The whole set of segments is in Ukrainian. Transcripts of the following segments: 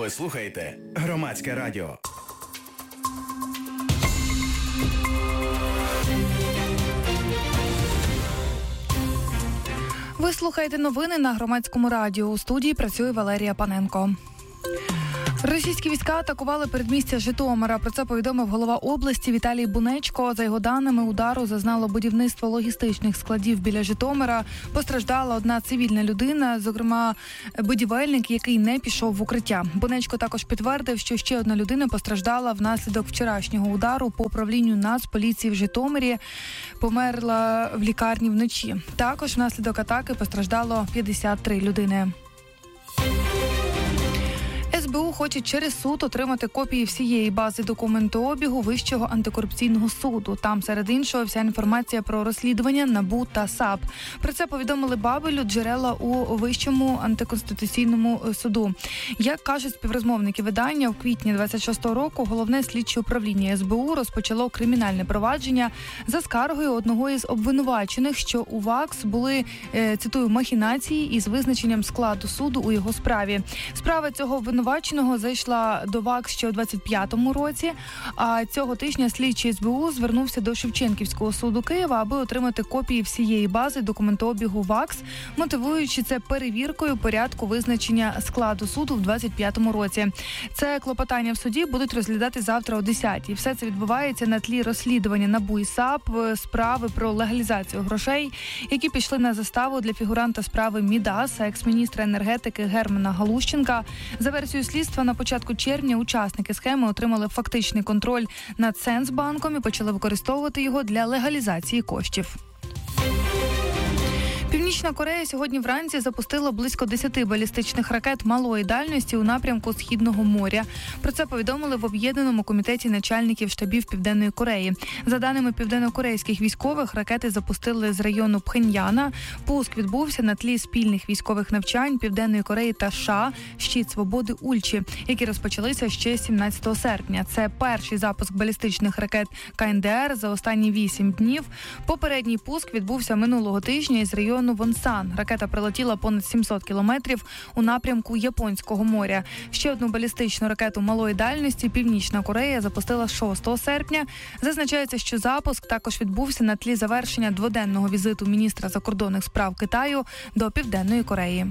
Ви слухаєте Громадське радіо. Ви слухаєте новини на Громадському радіо. У студії працює Валерія Паненко. Російські війська атакували передмістя Житомира. Про це повідомив голова області Віталій Бунечко. За його даними, удару зазнало будівництво логістичних складів біля Житомира. Постраждала одна цивільна людина, зокрема будівельник, який не пішов в укриття. Бунечко також підтвердив, що ще одна людина постраждала внаслідок вчорашнього удару по управлінню Нацполіції в Житомирі. Померла в лікарні вночі. Також внаслідок атаки постраждало 53 людини. СБУ хоче через суд отримати копії всієї бази документообігу Вищого антикорупційного суду. Там, серед іншого, вся інформація про розслідування НАБУ та САП. Про це повідомили Бабелю джерела у Вищому антиконституційному суду. Як кажуть співрозмовники видання, у квітні 26-го року Головне слідче управління СБУ розпочало кримінальне провадження за скаргою одного із обвинувачених, що у ВАКС були, цитую, махінації із визначенням складу суду у його справі. Справа цього обвинуваченого зайшла до ВАКС ще у 25-му році, а цього тижня слідчий СБУ звернувся до Шевченківського суду Києва, аби отримати копії всієї бази документообігу ВАКС, мотивуючи це перевіркою порядку визначення складу суду в 25-му році. Це клопотання в суді будуть розглядати завтра о 10-й. Все це відбувається на тлі розслідування НАБУ і САП справи про легалізацію грошей, які пішли на заставу для фігуранта справи Мідаса, екс-міністра енергетики Германа Галущенка. За версією слідства, на початку червня учасники схеми отримали фактичний контроль над Сенсбанком і почали використовувати його для легалізації коштів. Північна Корея сьогодні вранці запустила близько 10 балістичних ракет малої дальності у напрямку Східного моря. Про це повідомили в Об'єднаному комітеті начальників штабів Південної Кореї. За даними південнокорейських військових, ракети запустили з району Пхеньяна. Пуск відбувся на тлі спільних військових навчань Південної Кореї та США «Щит свободи Ульчі», які розпочалися ще 17 серпня. Це перший запуск балістичних ракет КНДР за останні 8 днів. Попередній пуск відбувся минулого тижня із району Вонсан. Ракета прилетіла понад 700 кілометрів у напрямку Японського моря. Ще одну балістичну ракету малої дальності Північна Корея запустила 6 серпня. Зазначається, що запуск також відбувся на тлі завершення дводенного візиту міністра закордонних справ Китаю до Південної Кореї.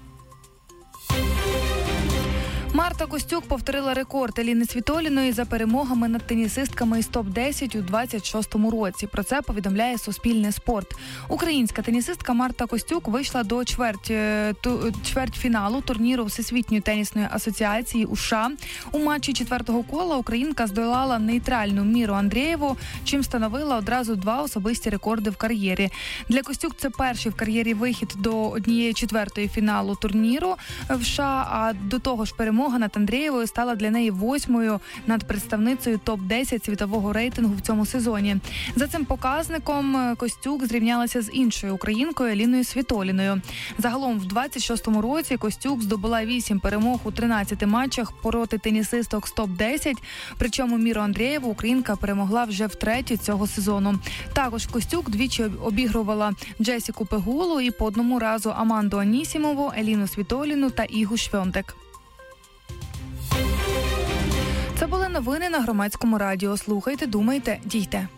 Марта Костюк повторила рекорд Еліни Світоліної за перемогами над тенісистками із топ-10 у 26-му році. Про це повідомляє Суспільне спорт. Українська тенісистка Марта Костюк вийшла до чвертьфіналу турніру Всесвітньої тенісної асоціації у США. У матчі 4-го кола українка здолала нейтральну Міру Андрієву, чим встановила одразу 2 особисті рекорди в кар'єрі. Для Костюк це перший в кар'єрі вихід до 1/4 фіналу турніру в США, а до того ж перемога над Андрієвою стала для неї 8-ю над представницею топ-10 світового рейтингу в цьому сезоні. За цим показником Костюк зрівнялася з іншою українкою Еліною Світоліною. Загалом в 26-му році Костюк здобула 8 перемог у 13 матчах проти тенісисток з топ-10, причому Міру Андрієву українка перемогла вже втретє цього сезону. Також Костюк двічі обігрувала Джесіку Пегулу і по одному разу Аманду Анісімову, Еліну Світоліну та Ігу Швьонтек. Це були новини на Громадському радіо. Слухайте, думайте, дійте.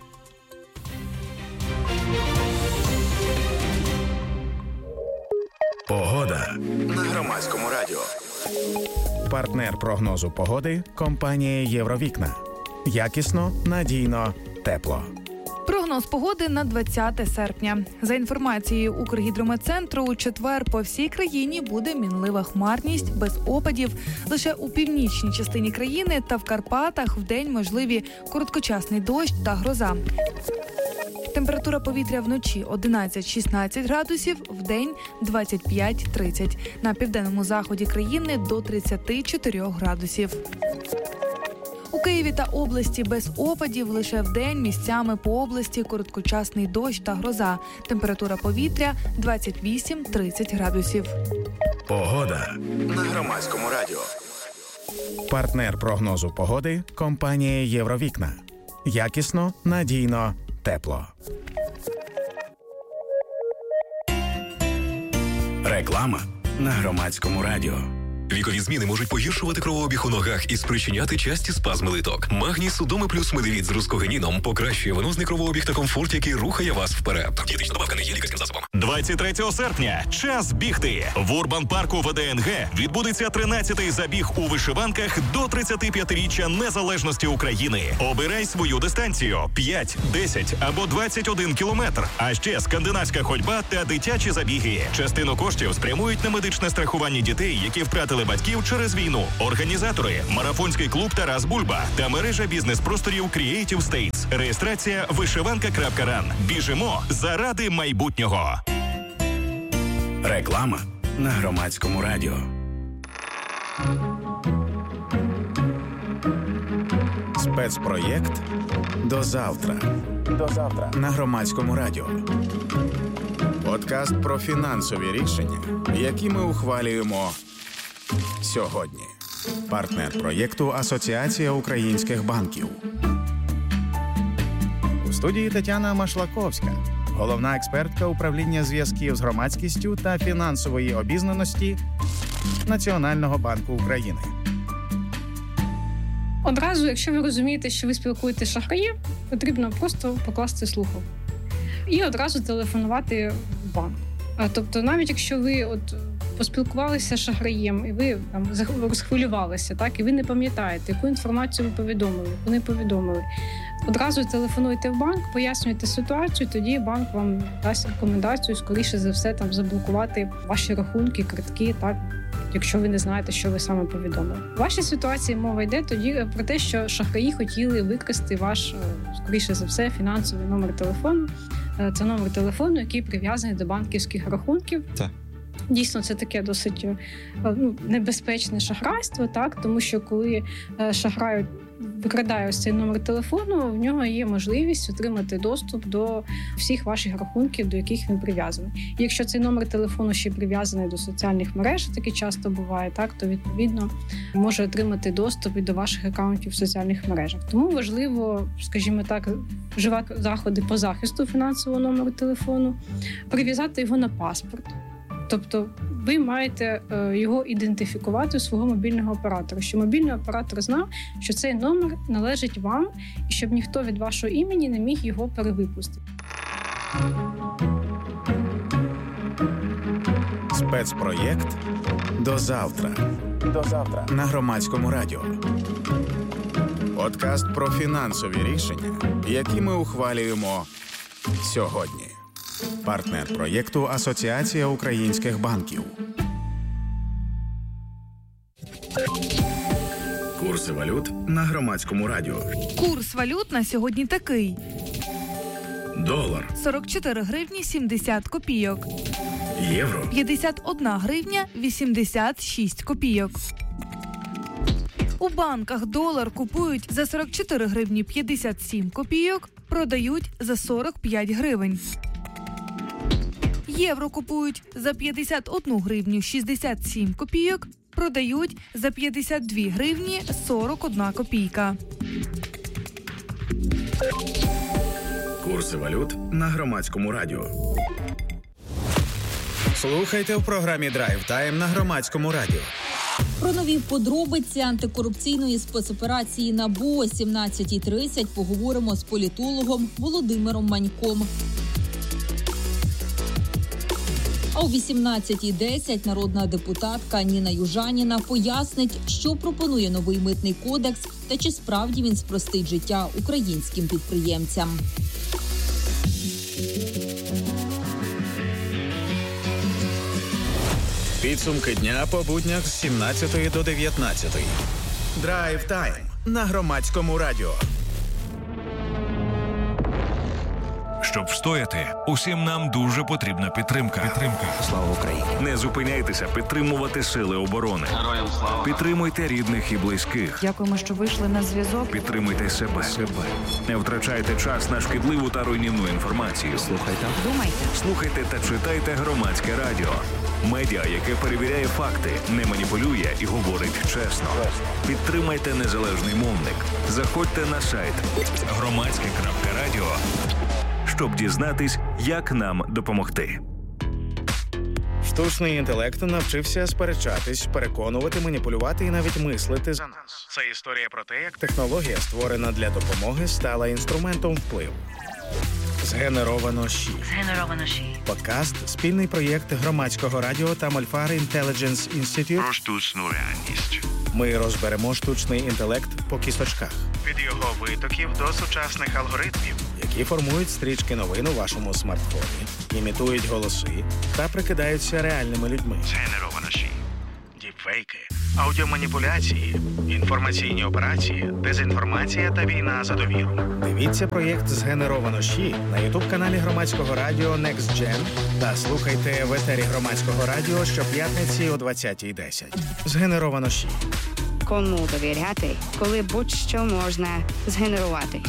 Погода на Громадському радіо. Партнер прогнозу погоди – компанія «Євровікна». Якісно, надійно, тепло. Прогноз погоди на 20 серпня. За інформацією Укргідрометцентру, у четвер по всій країні буде мінлива хмарність, без опадів. Лише у північній частині країни та в Карпатах вдень можливі короткочасний дощ та гроза. Температура повітря вночі 11-16 градусів, вдень 25-30. На південному заході країни до 34 градусів. У Києві та області без опадів, лише вдень місцями по області короткочасний дощ та гроза. Температура повітря 28-30 градусів. Погода на Громадському радіо. Партнер прогнозу погоди – компанія «Євровікна». Якісно, надійно, тепло. Реклама на Громадському радіо. Вікові зміни можуть погіршувати кровообіг у ногах і спричиняти часті спазми литок. Магній Судоми плюс Медивіт з рускогеніном покращує венозний кровообіг та комфорт, який рухає вас вперед. Дієтична добавка не є лікарським засобом. 23 серпня. Час бігти. В Урбан-парку ВДНГ відбудеться 13-й забіг у вишиванках до 35-річчя незалежності України. Обирай свою дистанцію – 5, 10 або 21 кілометр. А ще скандинавська ходьба та дитячі забіги. Частину коштів спрямують на медичне страхування дітей, які втратили батьків через війну. Організатори – марафонський клуб «Тарас Бульба» та мережа бізнес-просторів Creative States. Реєстрація вишиванка.ран. Біжимо заради майбутнього. Реклама на Громадському радіо. Спецпроєкт «До завтра». На Громадському радіо. Подкаст про фінансові рішення, які ми ухвалюємо сьогодні. Партнер проєкту «Асоціація українських банків». У студії Тетяна Машлаковська, головна експертка управління зв'язків з громадськістю та фінансової обізнаності Національного банку України. Одразу, якщо ви розумієте, що ви спілкуєтеся з шахраєм, потрібно просто покласти слухавку і одразу телефонувати в банк. Тобто, навіть якщо ви поспілкувалися з шахраєм і ви там розхвилювалися, так, і ви не пам'ятаєте, яку інформацію ви повідомили, яку не повідомили, одразу телефонуйте в банк, пояснюйте ситуацію, тоді банк вам дасть рекомендацію, скоріше за все, там заблокувати ваші рахунки, картки, так, якщо ви не знаєте, що ви саме повідомили. В вашій ситуації мова йде тоді про те, що шахраї хотіли викрасти ваш, скоріше за все, фінансовий номер телефону. Це номер телефону, який прив'язаний до банківських рахунків. Так. Дійсно, це таке досить небезпечне шахрайство, так, тому що коли шахрай викрадає ось цей номер телефону, в нього є можливість отримати доступ до всіх ваших рахунків, до яких він прив'язаний. І якщо цей номер телефону ще прив'язаний до соціальних мереж, таке часто буває, так, то відповідно може отримати доступ і до ваших акаунтів в соціальних мережах. Тому важливо, скажімо так, вживати заходи по захисту фінансового номеру телефону, прив'язати його на паспорт. Тобто ви маєте його ідентифікувати у свого мобільного оператора, щоб мобільний оператор знав, що цей номер належить вам, і щоб ніхто від вашого імені не міг його перевипустити. Спецпроєкт «До завтра». На Громадському радіо. Подкаст про фінансові рішення, які ми ухвалюємо сьогодні. Партнер проєкту «Асоціація українських банків». Курси валют на Громадському радіо. Курс валют на сьогодні такий. Долар. 44 гривні 70 копійок. Євро. 51 гривня 86 копійок. У банках долар купують за 44 гривні 57 копійок, продають за 45 гривень. Євро купують за 51 гривню 67 копійок, продають за 52 гривні 41 копійка. Курси валют на Громадському радіо. Слухайте в програмі «Драйв Тайм» на Громадському радіо. Про нові подробиці антикорупційної спецоперації НАБУ о 17:30 поговоримо з політологом Володимиром Маньком. А о 18:10 народна депутатка Ніна Южаніна пояснить, що пропонує новий митний кодекс та чи справді він спростить життя українським підприємцям. Підсумки дня по буднях з 17 до 19. Драйв Тайм на Громадському радіо. Щоб встояти, усім нам дуже потрібна підтримка. Слава Україні. Не зупиняйтеся підтримувати сили оборони. Героям слава. Підтримуйте рідних і близьких. Дякуємо, що вийшли на зв'язок. Підтримуйте себе. Не втрачайте час на шкідливу та руйнівну інформацію. Слухайте та читайте Громадське радіо. Медіа, яке перевіряє факти, не маніпулює і говорить чесно. Підтримайте незалежний мовник. Заходьте на сайт громадське.радіо, щоб дізнатись, як нам допомогти. Штучний інтелект навчився сперечатись, переконувати, маніпулювати і навіть мислити за нас. Це історія про те, як технологія, створена для допомоги, стала інструментом впливу. Згенеровано ЩІ. Подкаст – спільний проєкт Громадського радіо та Мольфар Intelligence Institute про штучну реальність. Ми розберемо штучний інтелект по кісточках. Від його витоків до сучасних алгоритмів, які формують стрічки новин у вашому смартфоні, імітують голоси та прикидаються реальними людьми. Згенеровано ЩІ. Діпфейки, аудіоманіпуляції, інформаційні операції, дезінформація та війна за довіру. Дивіться проєкт «Згенеровано ЩІ» на ютуб-каналі Громадського радіо Next Gen та слухайте в етері Громадського радіо щоп'ятниці о 20:10. «Згенеровано ЩІ». Кому довіряти, коли будь-що можна згенерувати.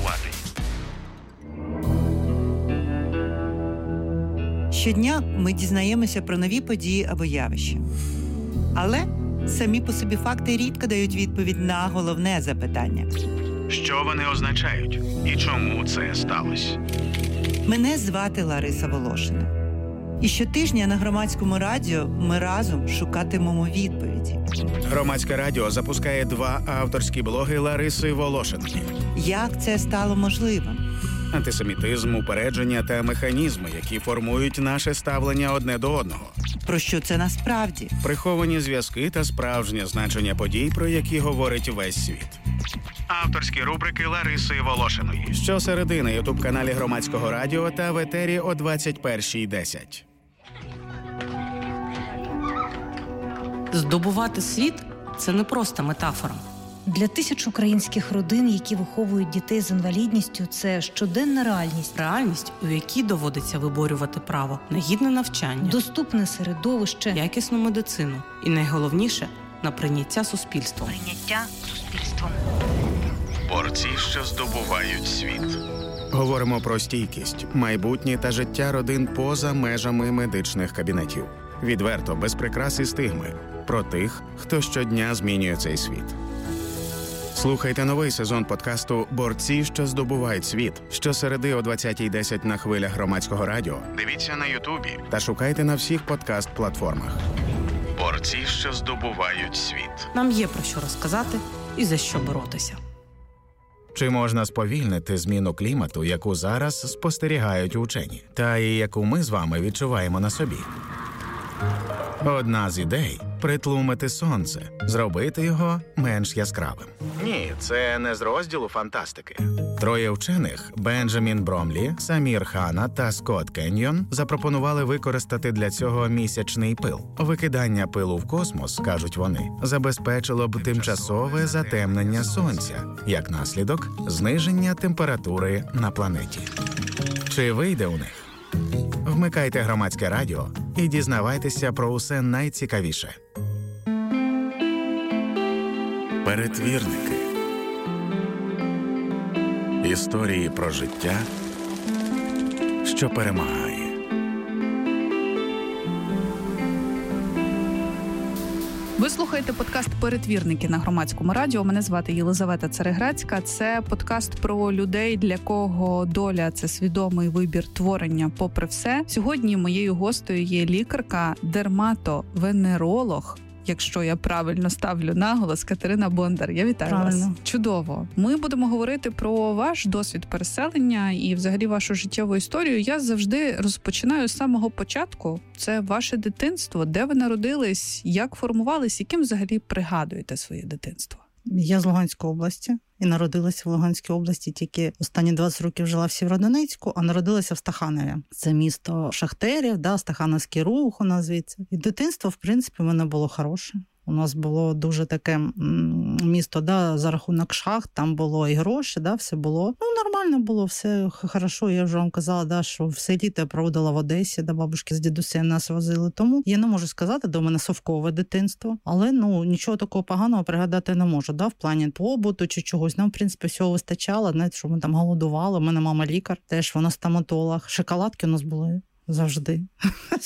Щодня ми дізнаємося про нові події або явища. Але самі по собі факти рідко дають відповідь на головне запитання. Що вони означають? І чому це сталося? Мене звати Лариса Волошина. І щотижня на Громадському радіо ми разом шукатимемо відповіді. Громадське радіо запускає 2 авторські блоги Лариси Волошиної. Як це стало можливим? Антисемітизм, упередження та механізми, які формують наше ставлення одне до одного. Про що це насправді? Приховані зв'язки та справжнє значення подій, про які говорить весь світ. Авторські рубрики Лариси Волошиної. Щосереди на ютуб-каналі Громадського радіо та в етері о 21:10. Здобувати світ – це не просто метафора. Для тисяч українських родин, які виховують дітей з інвалідністю, це щоденна реальність. Реальність, у якій доводиться виборювати право на гідне навчання, доступне середовище, якісну медицину і, найголовніше, на прийняття суспільством. Борці, що здобувають світ. Говоримо про стійкість, майбутнє та життя родин поза межами медичних кабінетів. Відверто, без прикрас і стигми. Про тих, хто щодня змінює цей світ. Слухайте новий сезон подкасту «Борці, що здобувають світ» щосереди о 20:10 на хвилях Громадського радіо. Дивіться на Ютубі та шукайте на всіх подкаст-платформах. Борці, що здобувають світ. Нам є про що розказати і за що боротися. Чи можна сповільнити зміну клімату, яку зараз спостерігають учені, та і яку ми з вами відчуваємо на собі? Одна з ідей – притлумити сонце, зробити його менш яскравим. Ні, це не з розділу фантастики. 3 вчених – Бенджамін Бромлі, Самір Хана та Скотт Кеньйон – запропонували використати для цього місячний пил. Викидання пилу в космос, кажуть вони, забезпечило б тимчасове затемнення сонця, як наслідок – зниження температури на планеті. Чи вийде у них? Вмикайте Громадське радіо і дізнавайтеся про усе найцікавіше. Перетвірники. Історії про життя, що перемагає. Ви слухаєте подкаст «Перетвірники» на Громадському радіо. Мене звати Єлизавета Цереграцька. Це подкаст про людей, для кого доля – це свідомий вибір творення попри все. Сьогодні моєю гостею є лікарка, дерматовенеролог, якщо я правильно ставлю наголос, Катерина Бондар. Я вітаю вас. Чудово. Ми будемо говорити про ваш досвід переселення і взагалі вашу життєву історію. Я завжди розпочинаю з самого початку. Це ваше дитинство. Де ви народились, як формувались, яким взагалі пригадуєте своє дитинство? Я з Луганської області і народилася в Луганській області, тільки останні 20 років жила в Сєвєродонецьку, а народилася в Стаханові. Це місто шахтерів, Стахановський рух у нас звідси. І дитинство, в принципі, в мене було хороше. У нас було дуже таке місто, за рахунок шахт, там було і гроші, все було. Нормально було, все хорошо. Я вже вам казала, що все літо я проводила в Одесі, бабушки з дідусем нас возили. Тому я не можу сказати, де у мене совкове дитинство, але нічого такого поганого пригадати не можу, в плані побуту чи чогось. Нам, в принципі, всього вистачало, знаєте, що ми там голодували. У мене мама лікар, теж вона стоматолог. Шоколадки у нас були завжди.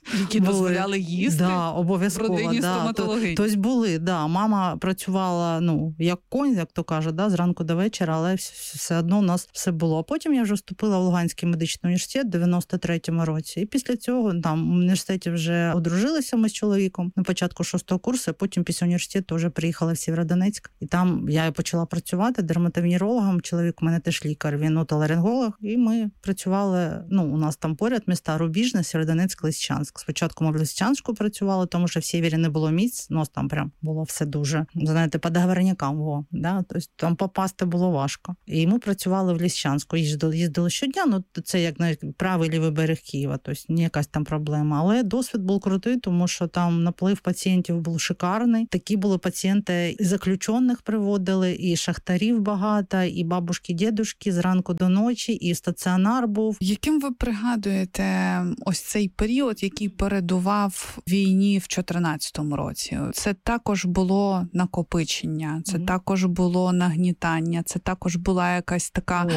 Які дозволяли їсти? Да, обов'язково. В родині стоматологині. Тобто були, да. Мама працювала, як конь, як то каже, да, зранку до вечора, але все одно у нас все було. Потім я вже вступила в Луганський медичний університет в 93-му році. І після цього там в університеті вже одружилися ми з чоловіком на початку 6-го курсу, потім після університету вже приїхала в Сєвєродонецьк. І там я почала працювати дерматовенерологом. Чоловік у мене теж лікар, він отоларинголог. І ми працювали, у нас там поряд міста Рубіжне, Сєвєродонецьк, Лисичанськ. Спочатку ми в Лисичанську працювали, тому що в Сєвєрі не було місць, у нас там прям було все дуже, знаєте, по договорникам, да? Тобто там попасти було важко. І ми працювали в Лисичанську, їздили щодня, це як правий лівий берег Києва, тобто не якась там проблема. Але досвід був крутий, тому що там наплив пацієнтів був шикарний. Такі були пацієнти, і заключених приводили, і шахтарів багато, і бабушки, дідушки зранку до ночі, і стаціонар був. Яким ви пригадуєте ось цей період, який передував війні в 2014 році? Це також було накопичення, це також було нагнітання, це також була якась така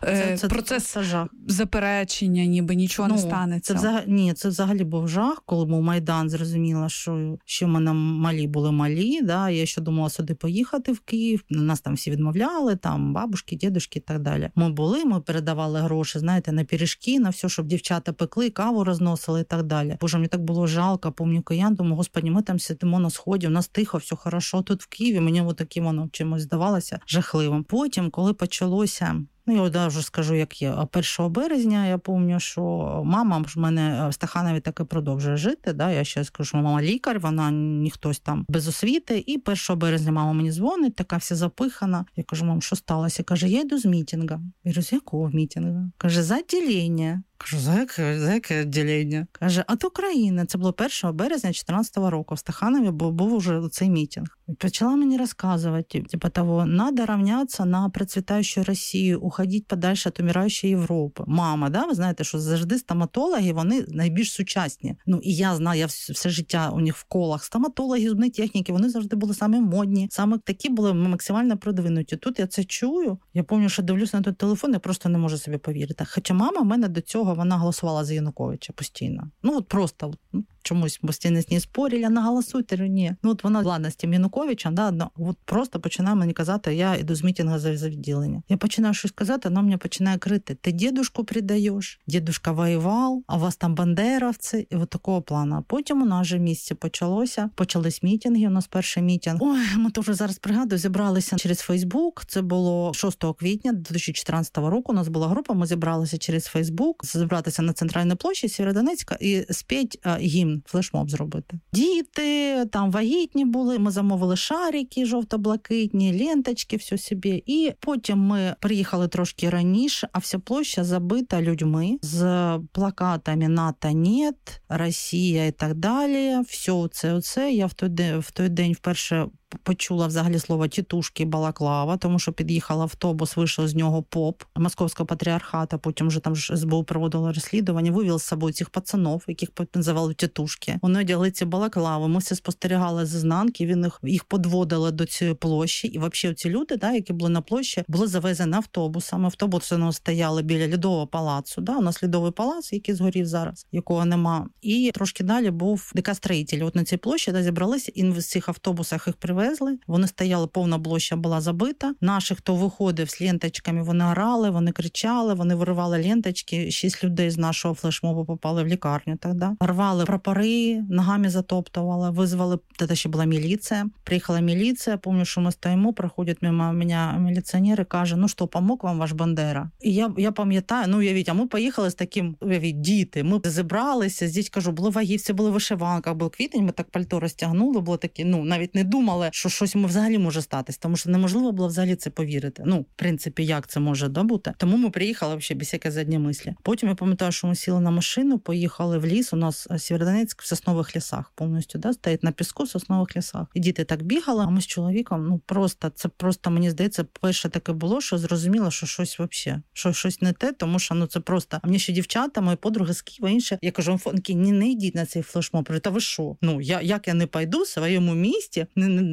процес заперечення, ніби нічого не станеться. Це взагалі був жах, коли був Майдан, зрозуміла, що в мене були малі, да, я ще думала сюди поїхати в Київ, нас там всі відмовляли, там бабушки, дідушки і так далі. Ми передавали гроші, знаєте, на пиріжки, на все, щоб дівчата пекли, каву розносили і так далі. Боже, мені так було жалко, пам'ятаю киян, думаю, господи, ми там сидимо на сході, у нас тихо, все хорошо, тут в Києві, мені таким воно чимось здавалося жахливим. Потім, коли почалося, я вже скажу, як є. 1 березня я пам'ятаю, що мама в мене в Стаханові таки продовжує жити. Да? Я ще скажу, що мама лікар, вона не хтось там без освіти. І 1 березня мама мені дзвонить, така вся запихана. Я кажу, мам, що сталося? Каже, я йду з мітингу. Я кажу, з якого мітингу? Каже, за відділення. Кажу, за яке відділення? Каже, от України. Це було 1 березня 2014 року. В Стаханові був уже цей мітинг. І почала мені розказувати, надо рівнятися на процвітаючу Росію, уходити подальше від умираючої Європи. Мама, да, ви знаєте, що завжди стоматологи, вони найбільш сучасні. І я знаю, я все життя у них в колах. Стоматологи, зубні техніки, вони завжди були самі модні, саме такі були максимально продвинуті. Тут я це чую. Я пам'ятаю, що дивлюсь на той телефон, я просто не можу собі повірити. Хоча мама в мене до цього, вона голосувала за Януковича постійно. Просто чомусь постійно з нею спорили, а наголосуйте, ні. Вона, ладно, з тим Януковичем, да, просто починає мені казати, я йду з мітингу за відділення. Я починаю щось казати, вона мені починає крити, ти дідушку придаєш, дідушка воював, а у вас там бандеровці, і такого плану. А потім у нас же в місті почались мітинги, у нас перший мітинг. Ми теж зараз пригадую, зібралися через Фейсбук, це було 6 квітня 2014 року, у нас була група, ми зібралися через Фейсбук, зібратися на центральній площі Сєвєродонецька і спіть гімн, флешмоб зробити. Діти, там вагітні були, ми замовили шарики жовто-блакитні, ленточки, все собі. І потім ми приїхали трошки раніше, а вся площа забита людьми з плакатами «НАТО нет», «Росія» і так далі. Все це. Я в той день вперше почула взагалі слово «тітушки» балаклава, тому що під'їхав автобус, вийшов з нього поп Московського патріархата, потім вже там СБУ проводило розслідування, вивів з собою цих пацанов, яких називали «тітушки». Вони одягли ці балаклави, ми все спостерігали з ізнанки, їх підводили до цієї площі, і взагалі ці люди, да, які були на площі, були завезені автобусами. Автобуси у нас стояли біля Льодового палацу, да, у нас Льодовий палац, який згорів зараз, якого нема. І трошки далі був ДК «Строїтель». От на цій площі, де зібралися, і в цих автобусах їх привезли. Вони стояли, повна площа була забита. Наші, хто виходив з ленточками, вони орали, вони кричали, вони виривали ленточки. 6 людей з нашого флешмобу попали в лікарню тоді. Рвали прапори, ногами затоптували, визвали, тоді ще була міліція. Приїхала міліція, пам'ятаю, що ми стоїмо, проходять мимо мене міліціонер і каже, ну що, помог вам ваш Бандера? І я пам'ятаю, уявіть, а ми поїхали з таким, уявіть, діти, ми зібралися, здесь, кажу, були вагітці, були в вишиванках, був квітень, ми так пальто розтягнули, було такі, навіть не думали, що щось взагалі може статись, тому що неможливо було взагалі це повірити. В принципі, як це може бути. Тому ми приїхали взагалі без всякої задні мислі. Потім я пам'ятаю, що ми сіли на машину, поїхали в ліс, у нас Сєвєродонецьк в соснових лісах повністю, да, стоїть на піску в соснових лісах. І діти так бігали, а ми з чоловіком, просто, мені здається, перше таке було, що зрозуміло, що щось взагалі, що щось не те, тому що, це просто, а мені ще дівчата, мої подруги з Києва, інші, я кажу, не йдіть на цей флешмоб, та ви що? Як я не пойду в своєму місті,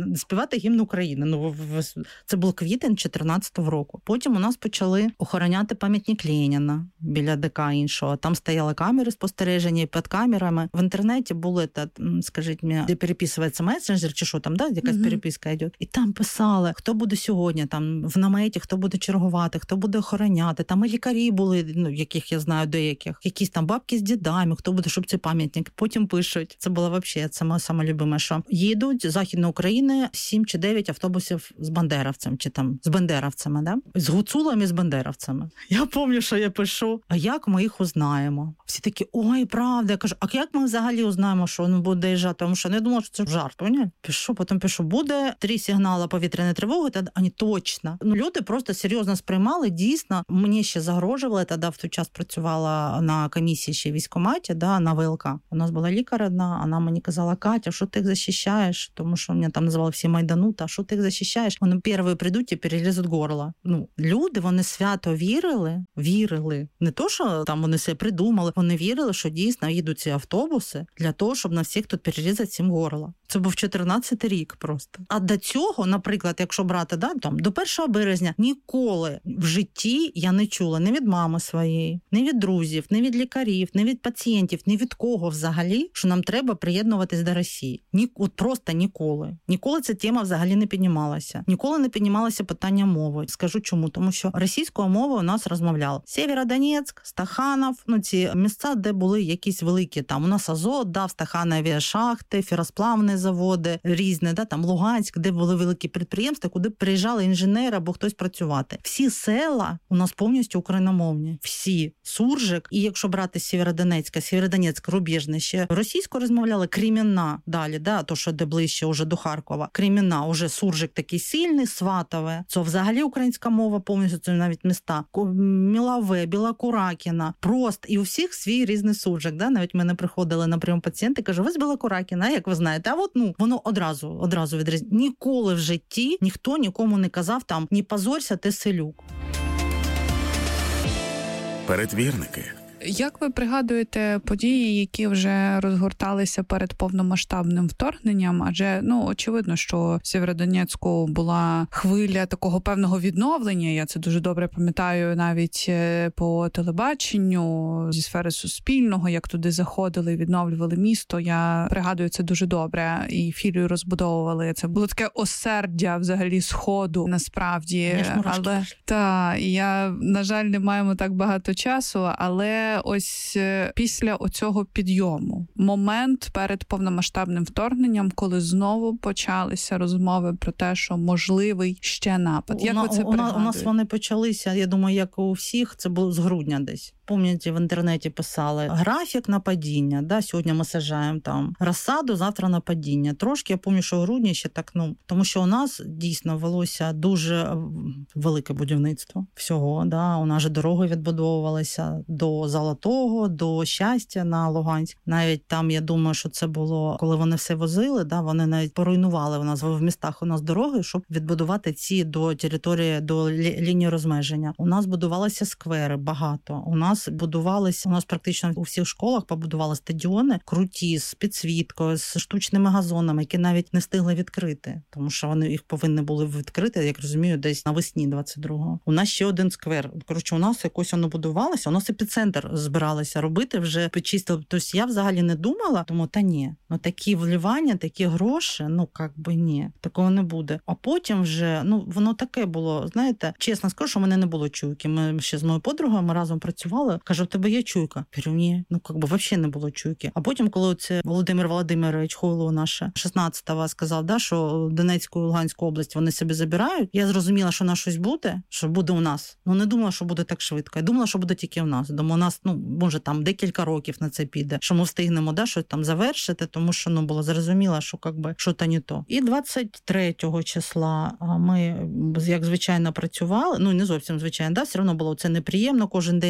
співати гімн України. Це був квітень 14-го року. Потім у нас почали охороняти пам'ятник Леніна біля ДК іншого. Там стояли камери спостереження, і під камерами. В інтернеті були, скажіть мені, де переписується месенджер, чи що там, да, якась переписка йде. І там писали, хто буде сьогодні, там, в наметі, хто буде чергувати, хто буде охороняти. Там і лікарі були, яких я знаю, деяких. Якісь там бабки з дідами, хто буде, щоб цей пам'ятник. Потім пишуть. Це було взагалі, це моє саме любиме, що їдуть з Західної України 7 чи 9 автобусів з бандеровцем, чи там з бандеровцями, да? З гуцулами, з бандеровцями. Я пам'ятаю, що я пишу, а як ми їх узнаємо? Всі такі, ой, правда. Я кажу, а як ми взагалі узнаємо, що він буде доїжджати? Тому що не думала, що це жарт, поняли? Потім пишу, буде 3 сигнали повітряної тривоги, тоді вони точно. Люди просто серйозно сприймали, дійсно. Мені ще загрожували, тоді в той час працювала на комісії ще в військкоматі, да, на ВЛК. У нас була лікар одна, вона мені казала, Катя, що ти їх захищаєш? Тому що мене там називали всі майданута, що ти їх захищаєш? Вони перші прийдуть і перерізуть горло. Люди, вони свято вірили. Не то, що там вони себе придумали, вони вірили, що дійсно їдуть ці автобуси для того, щоб на всіх тут перерізати всім горло. Це був 14-й рік просто. А до цього, наприклад, якщо брати, да, там, до 1 березня, ніколи в житті я не чула ні від мами своєї, ні від друзів, ні від лікарів, ні від пацієнтів, ні від кого взагалі, що нам треба приєднуватись до Росії. От просто ніколи. Ніколи ця тема взагалі не піднімалася. Ніколи не піднімалося питання мови. Скажу чому. Тому що російською мовою у нас розмовляли Сєвєродонецьк, Стаханов, ці місця, де були якісь великі, там у нас Азот, да, в Стаханові шахти, феросплавні заводи, різні, да, там Луганськ, де були великі підприємства, куди приїжджали інженери або хтось працювати. Всі села у нас повністю україномовні. Всі. Суржик. І якщо брати Сєвєродонецьк, рубіжне, ще російською розмовляли, Кремінна далі, да, то, що де ближче уже до Харкова. Кремінна, уже Суржик такий сильний, Сватове. Це взагалі українська мова повністю, це навіть міста. Мілове, Білокуракіна. Просто. І у всіх свій різний Суржик, да. Навіть мене приходили на прийом пацієнти, кажу, ви з Білокуракіна, як ви знаєте. А от, воно одразу відрізняє. Ніколи в житті ніхто нікому не казав там, не позорься, ти селюк. Перетвірники. Як ви пригадуєте події, які вже розгорталися перед повномасштабним вторгненням? Адже, очевидно, що в Сєвєродонецьку була хвиля такого певного відновлення. Я це дуже добре пам'ятаю навіть по телебаченню, зі сфери суспільного, як туди заходили і відновлювали місто. Я пригадую це дуже добре. І філію розбудовували. Це було таке осердя взагалі Сходу, насправді. Але я, на жаль, не маємо так багато часу, але ось після оцього підйому, момент перед повномасштабним вторгненням, коли знову почалися розмови про те, що можливий ще напад. Як ви це пригадуєте? У нас вони почалися, я думаю, як у всіх, це було з грудня десь. Пам'ятаєте, в інтернеті писали графік нападіння, да, сьогодні ми саджаємо там розсаду, завтра нападіння. Трошки, я пам'ятаю, що в грудні ще так, тому що у нас дійсно велося дуже велике будівництво всього, да, у нас же дороги відбудовувалися до Золотого, до Щастя на Луганськ. Навіть там, я думаю, що це було, коли вони все возили, да, вони навіть поруйнували у нас в містах у нас дороги, щоб відбудувати ці до території, до лінії розмеження. У нас будувалися сквери багато. У нас практично у всіх школах побудували стадіони круті, з підсвіткою, з штучними газонами, які навіть не встигли відкрити, тому що вони їх повинні були відкрити, як розумію, десь навесні 22-го. У нас ще один сквер. Коротше, у нас якось воно будувалося, у нас епіцентр збиралися робити, вже почистили. Тобто я взагалі не думала, тому такі вливання, такі гроші, ні, такого не буде. А потім вже, воно таке було, знаєте, чесно скажу, що в мене не було чуйки. Ми ще з моєю подругою, ми разом працювали, кажу, в тебе є чуйка? Кажу, ні, взагалі не було чуйки. А потім, коли це Володимир Володимирович Хойло наше 16-го сказав, да, що Донецьку і Луганську область вони собі забирають, я зрозуміла, що на щось буде, що буде у нас. Не думала, що буде так швидко. Я думала, що буде тільки у нас. Думаю, у нас, може, там декілька років на це піде, що ми встигнемо, да, щось там завершити, тому що, було зрозуміло, що, що-то не то. І 23-го числа ми, як звичайно, працювали, не зовсім звичайно, да, все одно було це неприємно, кожен день там вони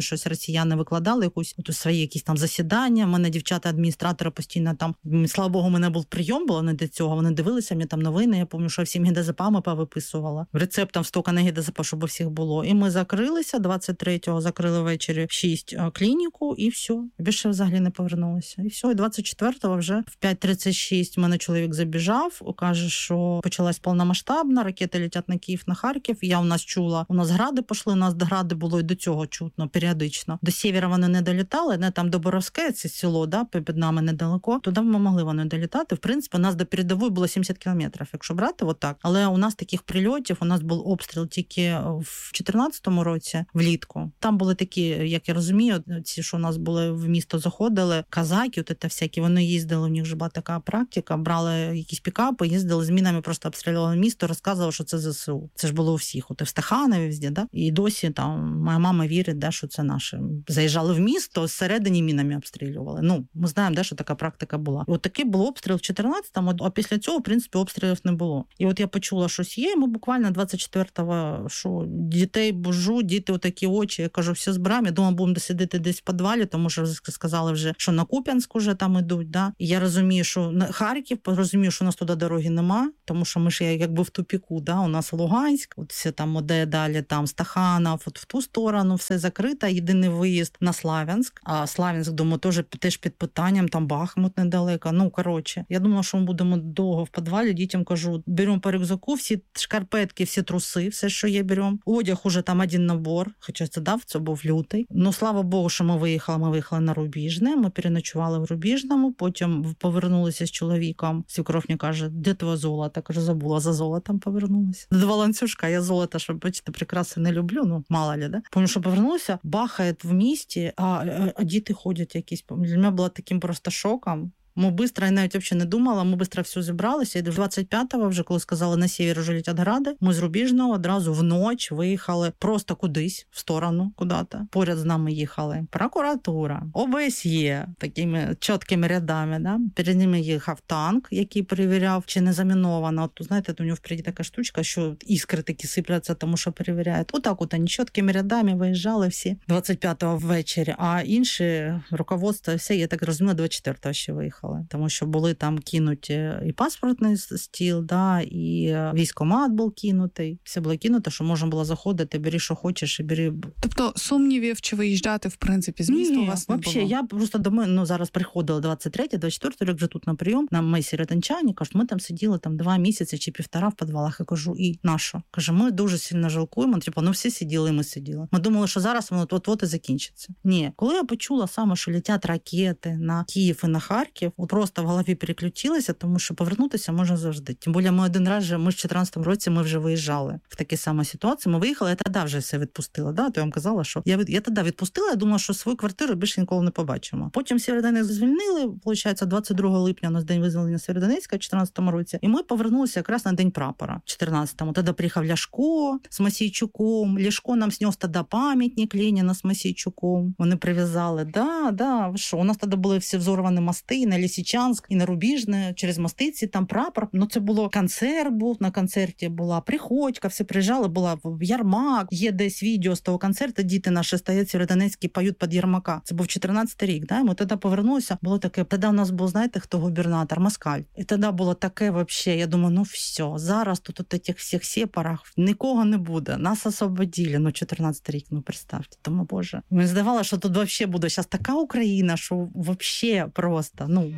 вони щось росіяни викладали, свої якісь там засідання. У мене дівчата-адміністратори постійно там, слава Богу, у мене був прийом, було не до цього. Вони дивилися мені там новини, я пам'ятаю, що я всім гідазепами повиписувала. Рецептом стільки на гідазепа, щоб у всіх було. І ми закрилися, 23-го закрили ввечері 6 клініку, і все. Більше взагалі не повернулися. І все, і 24-го вже в 5:36 мене чоловік забіжав, каже, що почалась повномасштабна, ракети летять на Київ, на Харків. Я у нас чула, у нас гради пішли, у нас гради було і до цього чутно, періодично. До Сєвєра вони не долітали, не там до Боровське, це село, да, під нами недалеко. Туди ми могли вони долітати. В принципі, у нас до передової було 70 кілометрів, якщо брати отак. Але у нас таких прильотів, у нас був обстріл тільки в 14-му році, влітку. Там були такі, як я розумію, ці, що у нас були в місто заходили, казаки, от це всякі, вони їздили, у них ж була така практика, брали якісь пікапи, їздили з мінами, просто обстрілювали місто, розказували, що це ЗСУ. Це ж було у всіх, от і в Стаханові, везде, да? І досі там моя мама вірить, да, що це наше. Заїжджали в місто, зсередині мінами обстрілювали. Ну, ми знаємо, да, що така практика була. І от такий був обстріл в 14-му, а після цього, в принципі, обстрілів не було. І от я почула, щось є, ми буквально 24-го, що дітей бужу, діти отакі очі, я кажу, все збираємо, я думаю, будемо сидіти десь в підвалі, тому що сказали вже, що на Куп'янськ уже там ідуть, да. І я розумію, що на Харків, розумію, що у нас туди дороги нема, тому що ми ж якби в тупіку, да, у нас Луганськ, от все там, де далі, там Стаханов, от в ту сторону все закрито, єдиний виїзд на Славянськ, а Славянськ, думаю, теж під питанням, там Бахмут недалеко, ну, коротше. Я думала, що ми будемо довго в підвалі, дітям кажу, беремо по рюкзаку, всі шкарпетки, всі труси, все, що є, беремо. Одяг уже там один набор, хоча це був лютий. Ну, слава Богу, що ми виїхали на Рубіжне, ми переночували в Рубіжному, потім повернулися з чоловіком. Свекров мені каже, де твоє золото? Кажу, забула, за золотом повернулася. Два ланцюжка, я золото, щоб, бачите, прикраси не люблю, ну, мало ли, да? Помню, що повернулася, бахає в місті, а діти ходять якісь. Для мене було таким просто шоком. Ми швидко, я навіть взагалі не думала, ми швидко все зібралися. І 25-го вже, коли сказали, на север вже летять гради, ми з Рубіжного одразу вночі виїхали просто кудись, в сторону, куди-то. Поряд з нами їхали прокуратура, ОБСЄ, такими чіткими рядами, да? Перед ними їхав танк, який перевіряв, чи не заміновано. От, знаєте, у нього впереді така штучка, що іскри такі сипляться, тому що перевіряють. Отак от, вони чіткими рядами виїжджали всі 25-го ввечері, а інші руководство, все, я так розумію, 24-го ще виїхали. Тому що були там кинуті і паспортний стіл, да, і військкомат був кинутий. Все було кинуто, що можна було заходити, бери, що хочеш, і бери. Тобто сумнівів, чи виїжджати, в принципі, з міста у вас не було? Ні, я просто до мене, зараз приходила 23-й, 24-й рік вже тут на прийом, на Месі Ретенчані, кажуть, ми там сиділи там 2 місяці чи 1,5 в підвалах. Я кажу, і на що? Каже, ми дуже сильно жалкуємо, всі сиділи, і ми сиділи. Ми думали, що зараз воно от і закінчиться. Ні, коли я почула саме, що летять ракети на Київ і на Харків, просто в голові переключилася, тому що повернутися можна завжди. Тим більше ми один раз, ми в 14-му році ми вже виїжджали в такі самі ситуації. Ми виїхали, я тоді вже все відпустила. Да? То я вам казала, що я тоді відпустила, я думала, що свою квартиру більше ніколи не побачимо. Потім Сєвєродонецьк звільнили, виходить, 22 липня у нас день визволення Сєвєродонецька в 14-му році. І ми повернулися якраз на День прапора в 14-му. Тоді приїхав Ляшко з Мосійчуком. Ляшко нам снес тоді пам'ятник Леніна з Мосійчуком. Вони прив'язали. Да, що? У нас тоді були всі взорвані мости і на Лисичанськ, і на Рубіжне, через мостиці, там прапор. Ну, це було концерт був, на концерті була Приходько, всі приїжджали, була Ярмак. Є десь відео з того концерту, діти наші стоять в Сєвєродонецьку, поють під Ярмака. Це був 14-й рік, да? І ми тоді повернулися, було таке, тоді у нас був, знаєте, хто губернатор? Москаль. І тоді було таке вообще, я думаю, ну все, зараз тут этих всіх сепарах нікого не буде, нас освободили, ну 14-й рік, ну представте, тому Боже. Мені здавалося, що тут вообще буде зараз така Україна, що вообще просто, ну...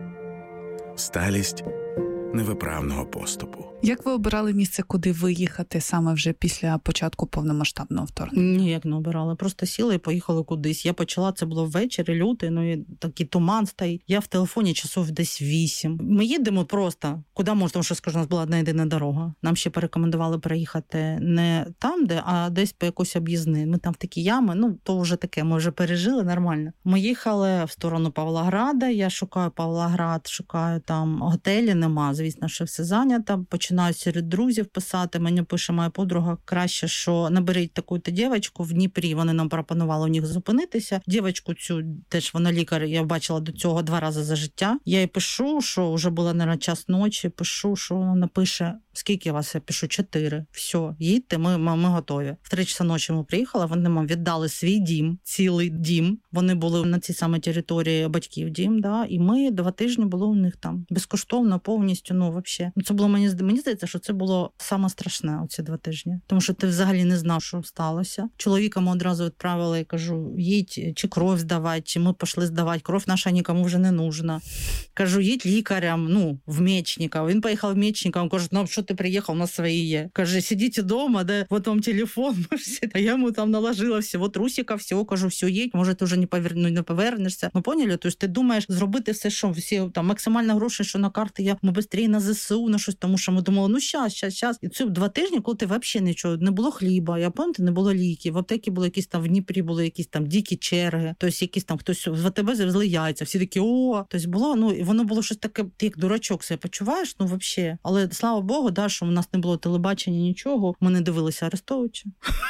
Сталість невиправного поступу. Як ви обирали місце, куди виїхати саме вже після початку повномасштабного вторгнення? Ніяк не обирали, просто сіли і поїхали кудись. Я почала, це було ввечері, лютий, ну і такий туман стоїть. Я в телефоні часов десь 8. Ми їдемо просто, куди можна, тому що, скажу, у нас була одна єдина дорога. Нам ще порекомендували переїхати не там, де, а десь по якось об'їзни. Ми там в такі ями, ну то вже таке, ми вже пережили нормально. Ми їхали в сторону Павлограда, я шукаю Павлоград, шукаю там готелі, нема, звісно, звісно, що все зайнято. Починаю серед друзів писати. Мені пише моя подруга, краще, що наберіть таку-то дівчинку в Дніпрі. Вони нам пропонували у них зупинитися. Дівчинку цю, теж вона лікар, я бачила до цього 2 рази за життя. Я їй пишу, що вже було, мабуть, час ночі, пишу, що вона пише, скільки вас? Я пишу 4. Все, їдьте, ми готові. В 3 часа ночі ми приїхали, вони нам віддали свій дім, цілий дім. Вони були на цій самій території батьків дім, да, і ми 2 тижні були у них там. Безкоштовно, повністю, взагалі. Це було, мені здається, що це було саме страшне оці 2 тижні. Тому що ти взагалі не знав, що сталося. Чоловіка ми одразу відправили, я кажу, їдь, чи кров здавати, чи ми пішли здавати. Кров наша нікому вже не нужна. Кажу, їдь лікарям, в Мечников. Він поїхав в Мечников, каже, що ти приїхав, у нас свої є. Каже, сидіть вдома, де вот вам телефон. А я йому там наложила всього трусика, всього, кажу, все, їдь, може ти вже не повернешся. Поняли? Тобто ти думаєш зробити все, що всі там максимально гроші, що на карти ми швидше на ЗСУ, на щось, тому що ми думали, щас. І це 2 тижні, коли ти взагалі нічого, не було хліба, я пам'ятаю, не було ліків, в аптекі були якісь там, в Дніпрі були якісь там дикі черги, тобто якісь там хтось в АТБ завезли яйця, всі такі, тобто було, і воно було щось таке, ти як дурачок себе почуваєш, взагалі. Але слава Богу, да, що у нас не було телебачення, нічого, ми не дивилися Арестовича.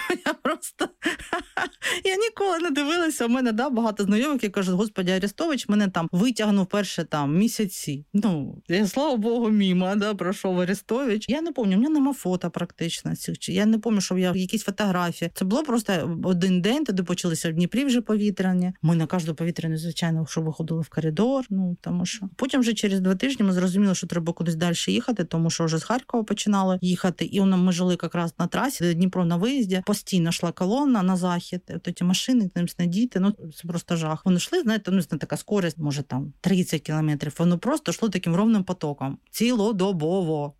Я ніколи не дивилася, у мене, багато знайомих, які кажуть, господи, Арестович мене там витягнув перші місяці. Я, слава Богу, мимо, пройшов Арестович. Я не пам'ятаю, у мене нема фото практично. Я не пам'ятаю, що я якісь фотографії. Це було просто один день, тоді почалися в Дніпрі вже повітряні. Ми на кожну повітряну, звичайно, що виходили в коридор, тому що. Потім вже через 2 тижні ми зрозуміли, що треба кудись далі їхати, тому що вже з Харкова починали їхати. І ми жили якраз на трасі, Дніпро на виїзді. Постійно йшла колона на захід. Ті машини, діти, це просто жах. Вони йшли, знаєте, така скорість, може там 30 кілометрів. Воно просто йшло таким ровним потоком. Цілодобово.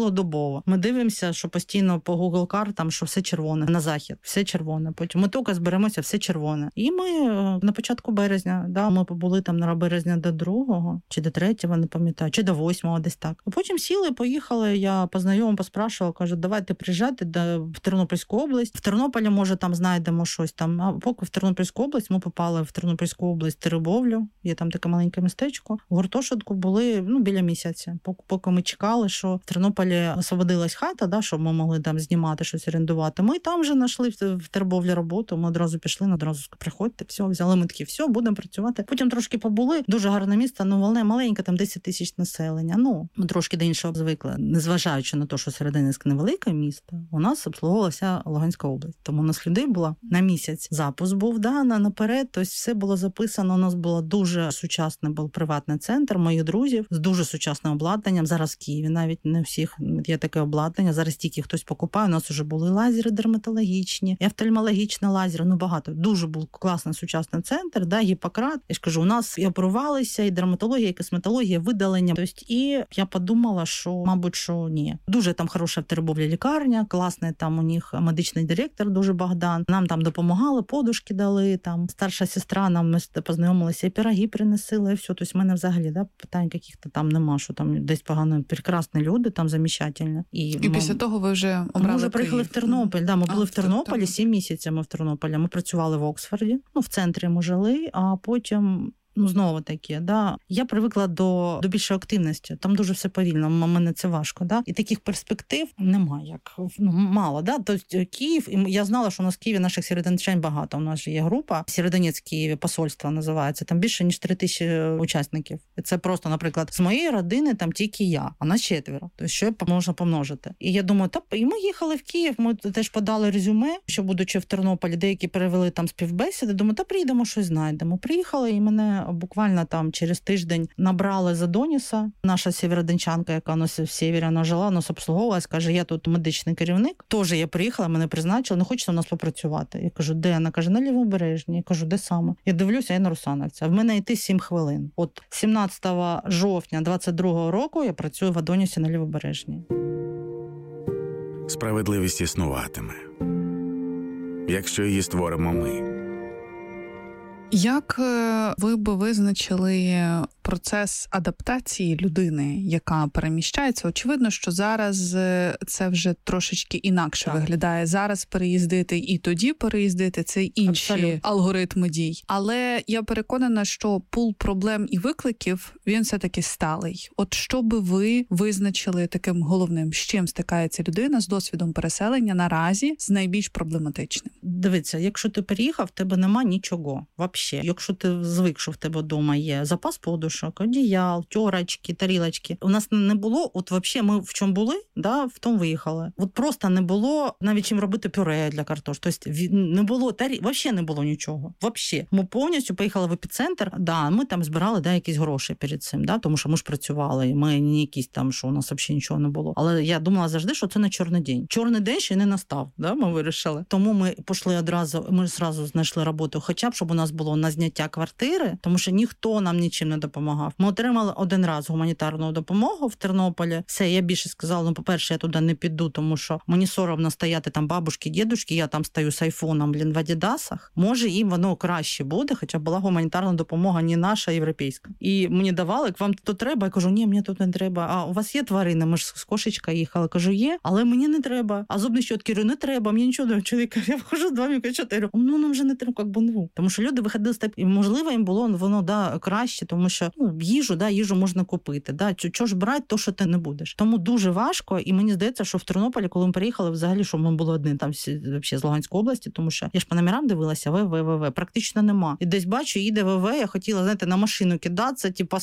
Ми дивимося, що постійно по Google картам, що все червоне на захід, все червоне. Потім ми тільки зберемося, все червоне. І ми на початку березня, ми побули там на березня до 2-го, чи до 3-го, не пам'ятаю, чи до 8-го, десь так. А потім сіли, поїхали, я по знайомим поспрашувала, кажу, давайте приїжджати в Тернопільську область. В Тернополі, може, там знайдемо щось там. А поки в Тернопільську область, ми попали в Тернопільську область Теребовлю, є там таке маленьке містечко. В гуртожитку були, біля місяця. Поки ми чекали, що в Тернополі освободилась хата, щоб ми могли там знімати, щось орендувати. Ми там вже знайшли в Тербовлі роботу, ми одразу пішли, одразу приходьте, все, взяли ми такі, все, будемо працювати. Потім трошки побули, дуже гарне місто, маленьке, там 10 тисяч населення. Ми трошки до іншого звикли. Незважаючи на те, що Серединське невелике місто, у нас обслуговувалася Луганська область. Тому у нас людей було на місяць. Запуск був, наперед, тобто все було записано. У нас було дуже сучасний був приватний центр моїх друзів з дуже сучасним обладнанням. Зараз в Києві навіть не всіх є таке обладнання. Зараз тільки хтось покупає. У нас вже були лазери дерматологічні, і офтальмологічні лазери, багато. Дуже був класний сучасний центр, Гіппократ. Я ж кажу, у нас і оперувалися, і дерматологія, і косметологія, видалення. Тобто, і я подумала, що, мабуть, що ні. Дуже там хороша в Теребовлі лікарня, класний там у них медичний директор, дуже Богдан. Нам там допомагали, подушки дали, там старша сестра, нам ми познайомилися, і пироги приносила, і все. Тобто, в мене взагалі, питань яких-то там нема, що там десь погано, прекрасні люди, там замечательно. І після того ви вже обрали Ми вже приїхали в Тернопіль. Ми були в Тернополі, тобто. 7 місяців ми в Тернополі. Ми працювали в Оксфорді, в центрі ми жили, а потім... знову таки, я привикла до більшої активності. Там дуже все повільно, мене це важко. І таких перспектив немає, мало. Тобто Київ, і я знала, що у нас в Києві наших сєвєродонеччан багато. У нас же є група, Сєвєродонець в Києві, посольство називається, там більше, ніж 3000 учасників. І це просто, наприклад, з моєї родини там тільки я, а нас 4. Тобто, що можна помножити. І я думаю, і ми їхали в Київ, ми теж подали резюме, що будучи в Тернополі, деякі перевели там співбесіди, думаю, приїдемо, щось знайдемо. Приїхали, і мене буквально там через тиждень набрали з Адоніса. Наша сєвєродончанка, яка у нас в Сєвєрі, вона жила, нас обслуговувалась, каже, я тут медичний керівник. Теж я приїхала, мене призначили, не хочете у нас попрацювати. Я кажу, де? Вона каже, на Лівобережній. Я кажу, де саме? Я дивлюся, я на Русановця. В мене йти 7 хвилин. От 17 жовтня 22-го року я працюю в Адонісі на Лівобережній. Справедливість існуватиме, якщо її створимо ми. Як ви б визначили процес адаптації людини, яка переміщається. Очевидно, що зараз це вже трошечки інакше виглядає. Зараз переїздити і тоді переїздити – це інші алгоритми дій. Але я переконана, що пул проблем і викликів, він все-таки сталий. От що би ви визначили таким головним, з чим стикається людина з досвідом переселення наразі з найбільш проблематичним? Дивіться, якщо ти переїхав, в тебе нема нічого. Вообще. Якщо ти звик, що в тебе вдома є запас подушок, одіял, тьорочки, тарілочки. У нас не було, от вообще ми в чому були, да, в тому виїхали. От просто не було навіть чим робити пюре для картошки. Тобто не було, вообще не було нічого. Вообще. Ми повністю поїхали в епіцентр, да, ми там збирали якісь гроші перед цим, да, тому що ми ж працювали, і ми не якісь там, що у нас взагалі нічого не було. Але я думала завжди, що це не чорний день. Чорний день ще не настав, да, ми вирішили. Тому ми пішли одразу, ми зразу знайшли роботу, хоча б, щоб у нас було на зняття квартири, тому що ніхто нам нічим не допомагав. Ми отримали один раз гуманітарну допомогу в Тернополі. Все, я більше сказала, ну, по-перше, я туди не піду, тому що мені соромно стояти там бабушки, дідушки, я там стою з айфоном, в адідасах. Може, їм воно краще буде, хоча була гуманітарна допомога не наша, а європейська. І мені давали, вам тут треба? Я кажу, ні, мені тут не треба. А у вас є тварини? Ми ж з кошечка їхали. Кажу, є, але мені не треба. А зубні щотки, не треба, мені нічого не чоловіка. Я вхожу з 2,4. Ну, нам вже не треба, як би, ну. Тому що люди виходили з так, і можливо їм було воно, да, краще, тому що, ну, їжу можна купити, да. Чого ж брати то, що ти не будеш. Тому дуже важко, і мені здається, що в Тернополі, коли ми приїхали, взагалі, що ми були одні там всі з Луганської області, тому що я ж по номерам дивилася, ВВ, практично нема. І десь бачу, їде ВВ, я хотіла, знаєте, на машину кидатися, типу,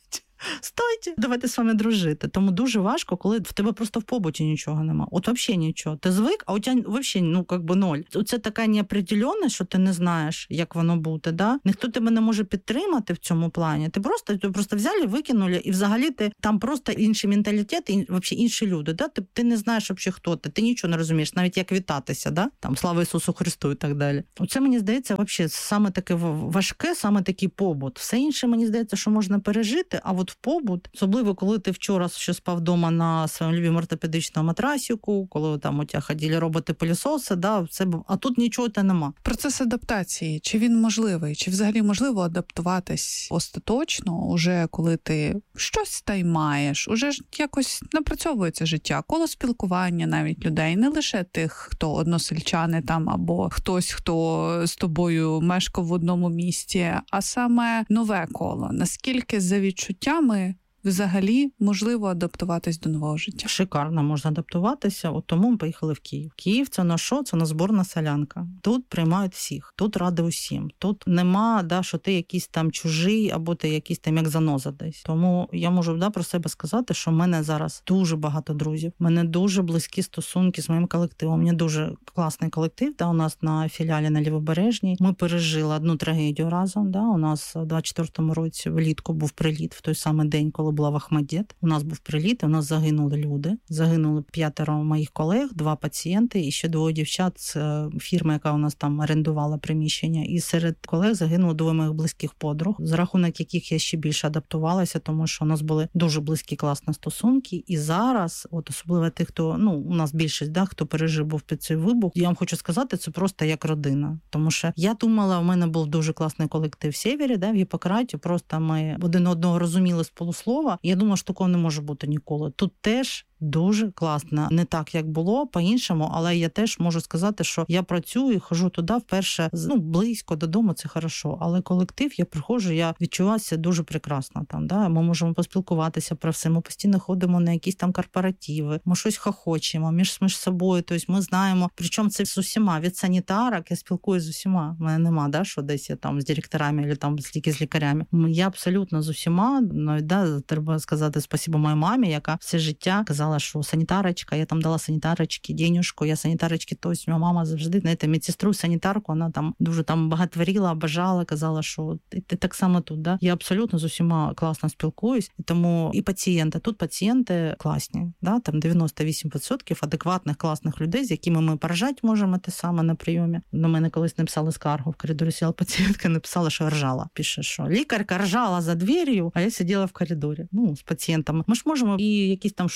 стойте, давайте з вами дружити. Тому дуже важко, коли в тебе просто в побуті нічого нема. От взагалі нічого. Ти звик, а у тебе взагалі, ну, як би ноль. Це така неопределенність, що ти не знаєш, як воно буде, да? Ніхто тебе не може підтримати в цьому плані. Ти просто взяли, викинули, і взагалі ти там просто інший менталітет, і взагалі інші люди, да? Ти не знаєш взагалі, хто ти. Ти нічого не розумієш, навіть як вітатися, да? Там, слава Ісусу Христу і так далі. Оце, мені здається, взагалі саме таке важке, саме такий побут. Все інше, мені здається, що можна пережити, а от в побут, особливо, коли ти вчора ще спав вдома на своєму любимому ортопедичному матрасику, коли там у тебе ходили роботи-пилісоси, да, а тут нічого нема. Процес адаптації, чи він можливий? Чи взагалі можливо адаптуватись остаточно, уже коли ти щось та й маєш, уже ж якось напрацьовується життя, коло спілкування навіть людей, не лише тих, хто односельчани там, або хтось, хто з тобою мешкав в одному місті, а саме нове коло. Наскільки за відчуттями взагалі можливо адаптуватись до нового життя? Шикарно можна адаптуватися, от тому ми поїхали в Київ. Київ – це на що? Це на зборна солянка. Тут приймають всіх, тут ради усім. Тут нема, да, що ти якийсь там чужий, або ти якийсь там як заноза десь. Тому я можу, да, про себе сказати, що в мене зараз дуже багато друзів. В мене дуже близькі стосунки з моїм колективом. У мене дуже класний колектив, да, у нас на філіалі на Лівобережній. Ми пережили одну трагедію разом, да. У нас у 24-му році влітку був приліт в той самий день, коли була в Ахмадет. У нас був приліт, у нас загинули люди. Загинули 5 моїх колег, 2 пацієнти і ще 2 дівчат з фірми, яка у нас там орендувала приміщення. І серед колег загинули 2 моїх близьких подруг, за рахунок яких я ще більше адаптувалася, тому що у нас були дуже близькі класні стосунки. І зараз, от особливо тих, хто, ну, у нас більшість, да, хто пережив був під цей вибух, я вам хочу сказати, це просто як родина. Тому що я думала, у мене був дуже класний колектив в Сєвєрі, да, в Гіппократі, просто ми один одного розуміли з полуслова. Я думала, що такого не може бути ніколи. Тут теж дуже класно. Не так, як було, по-іншому, але я теж можу сказати, що я працюю, хожу туди вперше, ну, близько додому, це хорошо. Але колектив, я приходжу, я відчуваюся дуже прекрасно там, да? Ми можемо поспілкуватися про все, ми постійно ходимо на якісь там корпоративи, ми щось хохочемо між собою, тобто ми знаємо, причому це з усіма, від санітарок я спілкуюся з усіма. У мене нема, да, що десь я там з директорами або там тільки з лікарями. Я абсолютно з усіма, навіть, да, треба сказати спасибо моїй мамі, яка все життя казала, що санітарочка, я там дала санітарочки денюжку, я санітарочки, тобто моя мама завжди, знаєте, медсестру, санітарку, вона там дуже там багатворіла, бажала, казала, що ти так само тут, да? Я абсолютно з усіма класно спілкуюсь, і тому і пацієнти, тут пацієнти класні, да? Там 98% адекватних, класних людей, з якими ми поражати можемо те саме на прийомі. До мене колись написали скаргу, в коридорі сіла пацієнтка, написала, що ржала. Пише, що лікарка ржала за дверью, а я сиділа в коридорі, ну, з пацієнтами. Ми ж можемо і якісь там шуточки,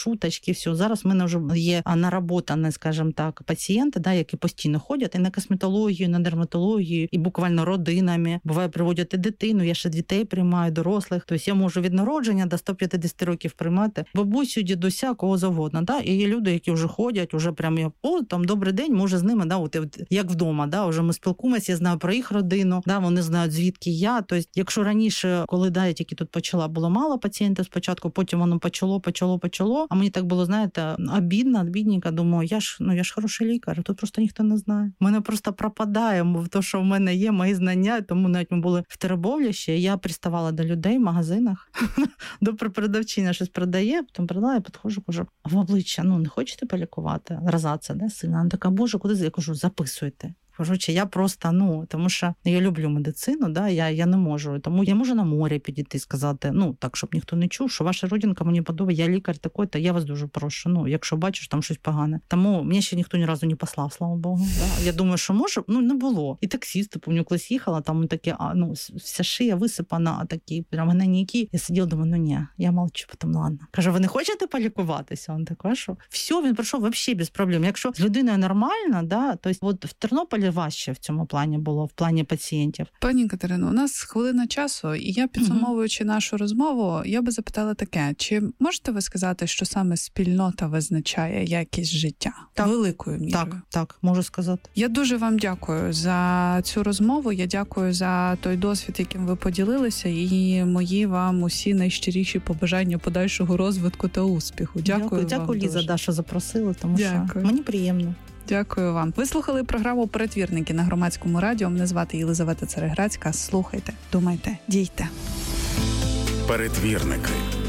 списки, все. Зараз в мене вже є наработані, скажімо так, пацієнти, да, які постійно ходять і на косметологію, на дерматологію, і буквально родинами. Буває, приводять і дитину, я ще дітей приймаю, дорослих. Тобто я можу від народження до 150 років приймати бабусю, дідуся, кого завгодно. Да? І є люди, які вже ходять, вже прямо, там, добрий день, може з ними, да, от, як вдома, да, вже ми спілкуємося, я знаю про їх родину, да, вони знають, звідки я. Тобто, якщо раніше, коли да, я тільки тут почала, було мало пацієнтів спочатку, потім воно почало, а мені так було, знаєте, обідненько, думаю, я ж хороший лікар, тут просто ніхто не знає. Мене просто пропадає в те, що в мене є, мої знання, тому навіть ми були в Теребовлі, я приставала до людей в магазинах, до продавчиня щось продає, потім продала, я підходжу, кажу, в обличчя, не хочете полікувати? Розаця, да, сильно? Вона така, боже, куди? Я кажу, записуйте. Короче, я просто, тому що я люблю медицину, да, я не можу. Тому я можу на море підійти і сказати, так, щоб ніхто не чув, що ваша родинка мені подобає, я лікар такий-то, я вас дуже прошу, якщо бачиш там щось погане. Тому мені ще ніхто ні разу не послав, слава Богу. Да. Я думаю, що може, не було. І таксисти, пам'ятаю, колись їхала, там такі, вся шия висипана, а такі прям гнойники. Я сиділа, думаю, ні, я молчу, потім ладно. Кажу, ви не хочете полікуватися? Він такий, що? Все, він пройшов взагалі без проблем. Якщо з людиною нормально, да, то от в Тернополі важче в цьому плані було, в плані пацієнтів. Пані Катерино, у нас хвилина часу, і я, підсумовуючи нашу розмову, я би запитала таке, чи можете ви сказати, що саме спільнота визначає якість життя? Так. Великою мірою? Так, можу сказати. Я дуже вам дякую за цю розмову, я дякую за той досвід, яким ви поділилися, і мої вам усі найщиріші побажання подальшого розвитку та успіху. Дякую вам Ліза, дуже. Що запросили, тому що мені приємно. Дякую вам. Ви слухали програму «Перетвірники» на Громадському радіо. Мене звати Єлизавета Цереграцька. Слухайте, думайте, дійте. Перетвірники.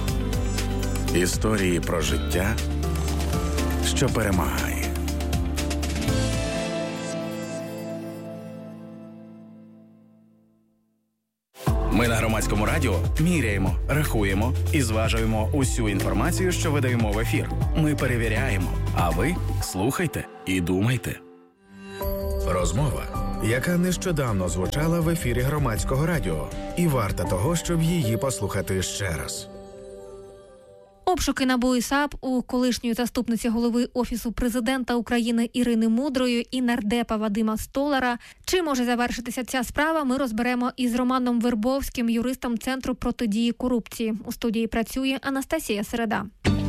Історії про життя, що перемагає. Ми на Громадському радіо міряємо, рахуємо і зважуємо усю інформацію, що видаємо в ефір. Ми перевіряємо, а ви слухайте і думайте. Розмова, яка нещодавно звучала в ефірі Громадського радіо, і варта того, щоб її послухати ще раз. Обшуки НАБУ і САП у колишньої заступниці голови Офісу президента України Ірини Мудрої і нардепа Вадима Столара. Чим може завершитися ця справа, ми розберемо із Романом Вербовським, юристом Центру протидії корупції. У студії працює Анастасія Середа.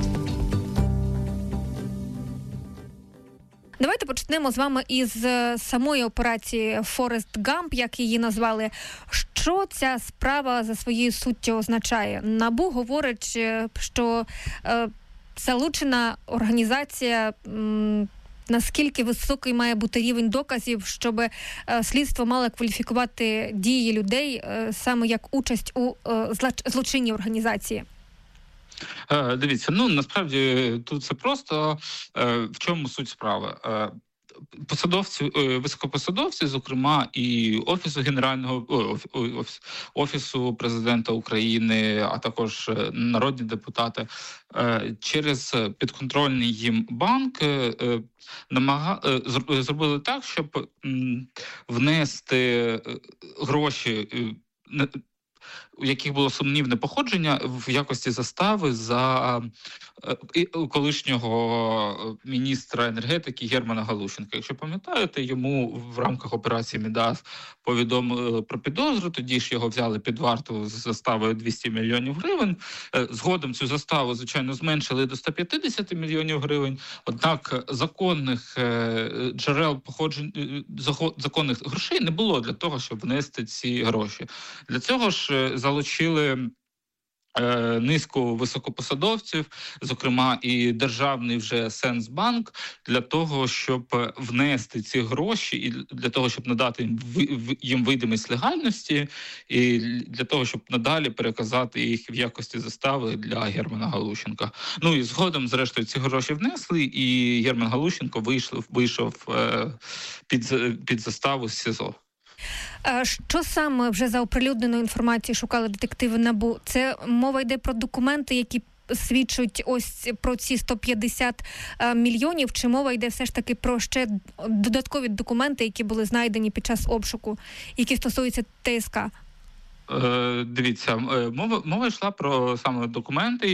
Давайте почнемо з вами із самої операції «Форест Гамп», як її назвали. Що ця справа за своєю суттю означає? НАБУ говорить, що залучена організація, наскільки високий має бути рівень доказів, щоб слідство мало кваліфікувати дії людей саме як участь у злочинній організації. Дивіться, насправді тут все просто. В чому суть справи? Високопосадовці, зокрема, і Офісу президента України, а також народні депутати, через підконтрольний їм банк зробили так, щоб внести гроші, у яких було сумнівне походження, в якості застави за колишнього міністра енергетики Германа Галущенка. Якщо пам'ятаєте, йому в рамках операції «Мідас» повідомили про підозру, тоді ж його взяли під варту з заставою 200 мільйонів гривень. Згодом цю заставу, звичайно, зменшили до 150 мільйонів гривень, однак законних джерел походження, законних грошей не було для того, щоб внести ці гроші. Для цього ж залучили низку високопосадовців, зокрема і державний вже Сенсбанк, для того, щоб внести ці гроші і для того, щоб надати їм видимість легальності і для того, щоб надалі переказати їх в якості застави для Германа Галущенка. І згодом, зрештою, ці гроші внесли, і Герман Галущенко вийшов під заставу з СІЗО. Що саме вже за оприлюдненою інформацією шукали детективи НАБУ? Це мова йде про документи, які свідчать ось про ці 150 мільйонів, чи мова йде все ж таки про ще додаткові документи, які були знайдені під час обшуку, які стосуються ТСК? Дивіться, мова йшла про саме документи,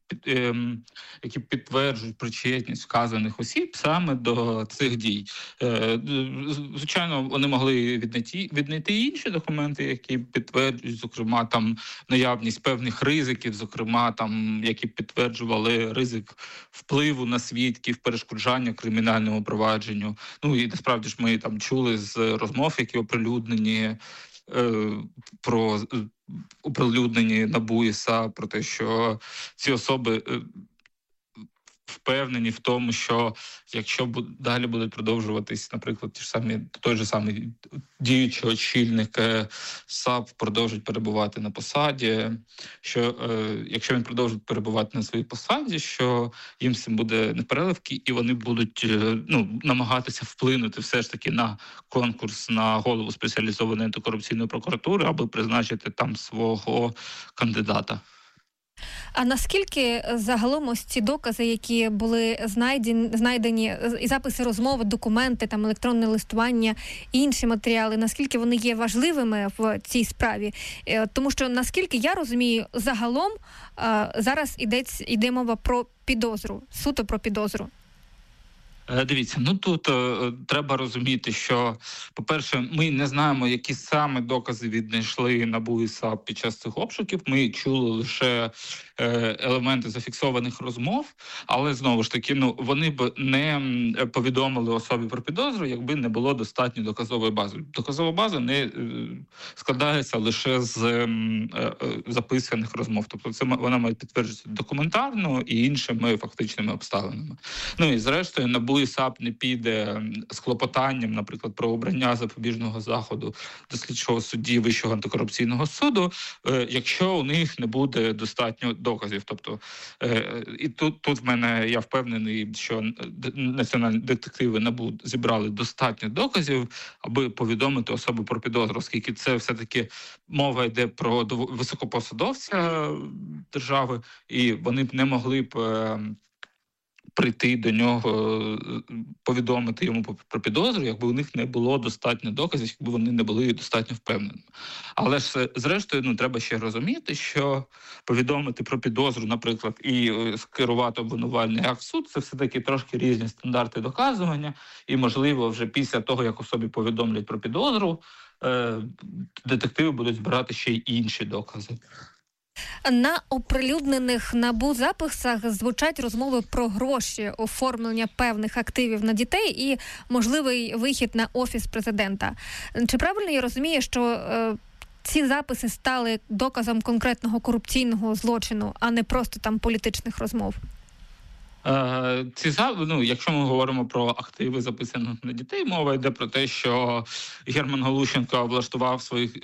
які підтверджують причетність вказаних осіб саме до цих дій. Звичайно, вони могли віднайти інші документи, які підтверджують, зокрема, там наявність певних ризиків, зокрема, там які підтверджували ризик впливу на свідків, перешкоджання кримінальному провадженню. Ну і насправді ж ми там чули з розмов, які оприлюднені про оприлюднені НАБУ і САП, про те, що ці особи впевнені в тому, що якщо далі будуть продовжуватись, наприклад, той же самий діючий очільник САП продовжить перебувати на посаді, що якщо він продовжить перебувати на своїй посаді, що їм всім буде непереливки, і вони будуть намагатися вплинути все ж таки на конкурс на голову спеціалізованої антикорупційної прокуратури, аби призначити там свого кандидата. А наскільки загалом ось ці докази, які були знайдені, і записи розмови, документи, там електронне листування і інші матеріали, наскільки вони є важливими в цій справі? Тому що, наскільки я розумію, загалом зараз йде мова про підозру, суто про підозру. Дивіться, тут треба розуміти, що, по-перше, ми не знаємо, які саме докази віднайшли НАБУ і САП під час цих обшуків. Ми чули лише елементи зафіксованих розмов, але, знову ж таки, вони б не повідомили особі про підозру, якби не було достатньо доказової бази. Доказова база не складається лише з записаних розмов. Тобто вона має підтверджуватися документарно і іншими фактичними обставинами. І зрештою, НАБУ і САП не піде з клопотанням, наприклад, про обрання запобіжного заходу до слідчого судді Вищого антикорупційного суду, якщо у них не буде достатньо доказів. Тобто, і тут в мене, я впевнений, що національні детективи НАБУ зібрали достатньо доказів, аби повідомити особу про підозру, оскільки це все-таки мова йде про високопосадовця держави, і вони б не могли б прийти до нього, повідомити йому про підозру, якби у них не було достатньо доказів, якби вони не були достатньо впевненими. Але ж, зрештою, треба ще розуміти, що повідомити про підозру, наприклад, і скерувати обвинувальний акт в суд, це все-таки трошки різні стандарти доказування, і, можливо, вже після того, як особі повідомлять про підозру, детективи будуть збирати ще й інші докази. На оприлюднених НАБУ записах звучать розмови про гроші, оформлення певних активів на дітей і можливий вихід на Офіс президента. Чи правильно я розумію, що ці записи стали доказом конкретного корупційного злочину, а не просто там політичних розмов? Якщо ми говоримо про активи, записаних на дітей, мова йде про те, що Герман Галущенко влаштував своїх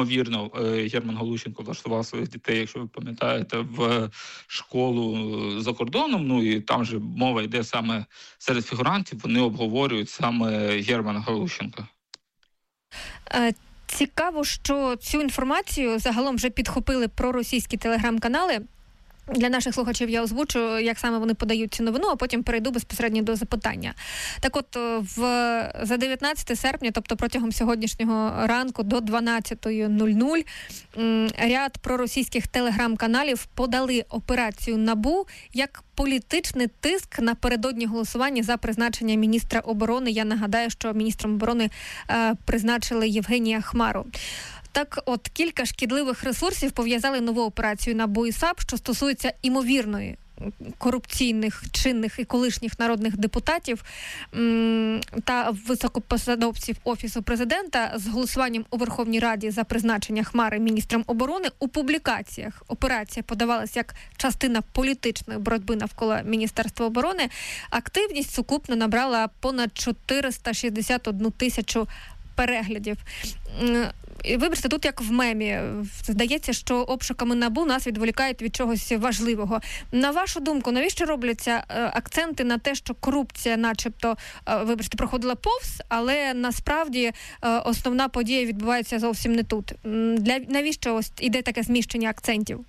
дітей, якщо ви пам'ятаєте, в школу за кордоном. І там же мова йде саме серед фігурантів, вони обговорюють саме Германа Галущенка. Цікаво, що цю інформацію загалом вже підхопили проросійські телеграм-канали. Для наших слухачів я озвучу, як саме вони подають цю новину, а потім перейду безпосередньо до запитання. Так от, за 19 серпня, тобто протягом сьогоднішнього ранку до 12:00, ряд проросійських телеграм-каналів подали операцію НАБУ як політичний тиск напередодні голосування за призначення міністра оборони. Я нагадаю, що міністром оборони призначили Євгенія Хмару. Так от, кілька шкідливих ресурсів пов'язали нову операцію НАБУ і САП, що стосується імовірної корупційних, чинних і колишніх народних депутатів та високопосадовців Офісу президента з голосуванням у Верховній Раді за призначення Хмари міністром оборони. У публікаціях операція подавалася як частина політичної боротьби навколо Міністерства оборони. Активність сукупно набрала понад 461 тисячу переглядів. Вибачте, тут як в мемі. Здається, що обшуками НАБУ нас відволікають від чогось важливого. На вашу думку, навіщо робляться акценти на те, що корупція начебто, проходила повз, але насправді основна подія відбувається зовсім не тут? Навіщо ось іде таке зміщення акцентів?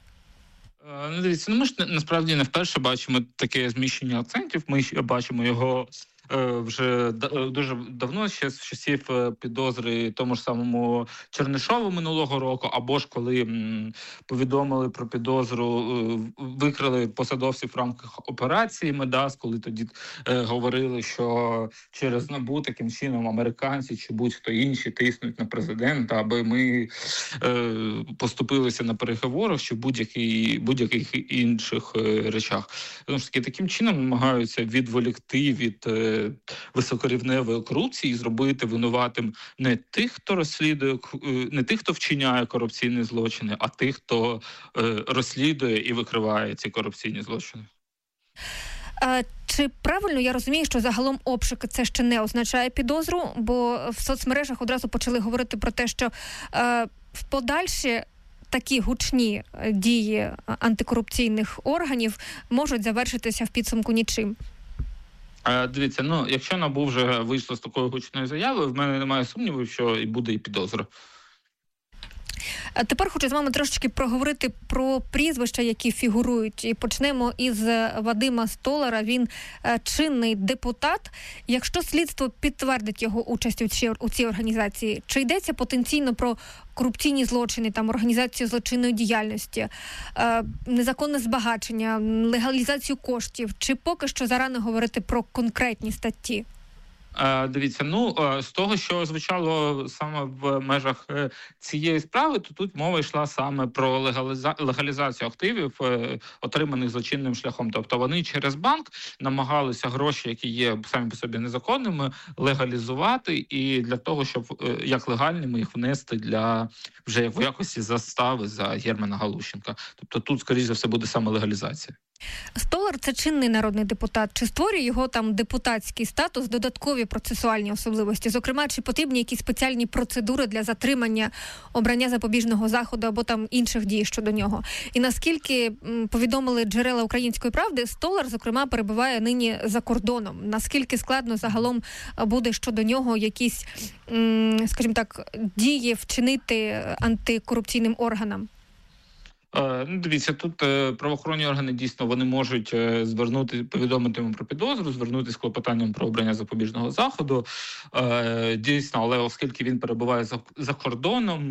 Дивіться, ми ж насправді не вперше бачимо таке зміщення акцентів. Ми бачимо його вже дуже давно, ще з часів підозри тому ж самому Чернишову минулого року, або ж коли повідомили про підозру, викрили посадовців в рамках операції Медас, коли тоді говорили, що через НАБУ таким чином американці чи будь-хто інші тиснуть на президента, аби ми поступилися на переговорах чи будь-яких інших речах. Тому ж таки, таким чином намагаються відволікти від високорівневої корупції і зробити винуватим не тих, хто розслідує, не тих, хто вчиняє корупційні злочини, а тих, хто розслідує і викриває ці корупційні злочини. Чи правильно я розумію, що загалом обшуки це ще не означає підозру? Бо в соцмережах одразу почали говорити про те, що в подальші такі гучні дії антикорупційних органів можуть завершитися в підсумку нічим. Дивіться, якщо НАБУ вже вийшло з такою гучною заявою, в мене немає сумнівів, що і буде і підозра. Тепер хочу з вами трошечки проговорити про прізвища, які фігурують. І почнемо із Вадима Столара. Він чинний депутат. Якщо слідство підтвердить його участь у цій організації, чи йдеться потенційно про корупційні злочини, там організацію злочинної діяльності, незаконне збагачення, легалізацію коштів, чи поки що зарано говорити про конкретні статті? Дивіться, з того, що звучало саме в межах цієї справи, то тут мова йшла саме про легалізацію активів, отриманих злочинним шляхом. Тобто вони через банк намагалися гроші, які є самі по собі незаконними, легалізувати і для того, щоб як легальними їх внести для вже в якості застави за Германа Галущенка. Тобто тут, скоріш за все, буде саме легалізація. Столар – це чинний народний депутат. Чи створює його там депутатський статус додаткові процесуальні особливості? Зокрема, чи потрібні якісь спеціальні процедури для затримання, обрання запобіжного заходу або там інших дій щодо нього? І наскільки повідомили джерела «Української правди», Столар, зокрема, перебуває нині за кордоном. Наскільки складно загалом буде щодо нього якісь, скажімо так, дії вчинити антикорупційним органам? Дивіться, тут правоохоронні органи дійсно вони можуть повідомити йому про підозру, звернутися з клопотанням про обрання запобіжного заходу. Дійсно, але оскільки він перебуває за кордоном,